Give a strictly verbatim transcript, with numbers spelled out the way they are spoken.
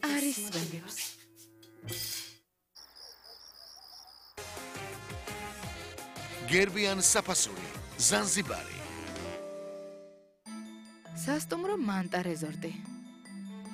არის სვენებს. გერბიან საფასური, ზანზიბარი. სასტუმრო მანტა რეზორტი.